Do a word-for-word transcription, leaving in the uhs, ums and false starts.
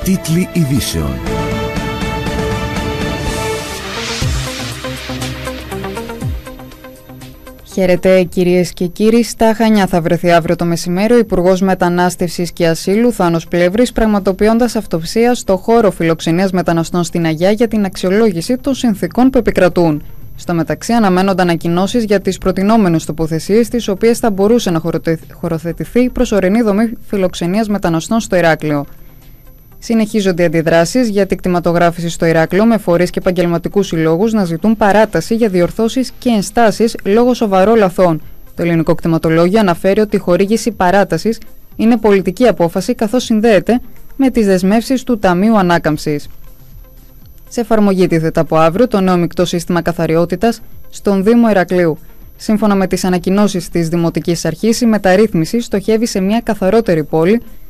Τίτλοι ειδήσεων. Χαίρετε κυρίες και κύριοι, στα Χανιά θα βρεθεί αύριο το μεσημέρι ο Υπουργός Μετανάστευσης και Ασύλου Θάνος Πλεύρης, πραγματοποιώντας αυτοψία στο χώρο φιλοξενίας μεταναστών στην Αγιά για την αξιολόγηση των συνθήκων που επικρατούν. Στο μεταξύ αναμένονται ανακοινώσεις για τις προτινόμενες τοποθεσίες, τις οποίες θα μπορούσε να χωροθετηθεί η προσωρινή δομή φιλοξενίας μεταναστών στο Ηράκλειο. Συνεχίζονται οι αντιδράσεις για την κτηματογράφηση στο Ηράκλειο, με φορείς και επαγγελματικούς συλλόγους να ζητούν παράταση για διορθώσεις και ενστάσεις λόγω σοβαρών λαθών. Το ελληνικό κτηματολόγιο αναφέρει ότι η χορήγηση παράτασης είναι πολιτική απόφαση, καθώς συνδέεται με τις δεσμεύσεις του Ταμείου Ανάκαμψης. Σε εφαρμογή τίθεται από αύριο το νέο μεικτό σύστημα καθαριότητας στον Δήμο Ηρακλείου. Σύμφωνα με τις ανακοινώσεις της Δημοτικής Αρχής, η μεταρρύθμιση στοχεύει σε μια καθαρότερη πόλη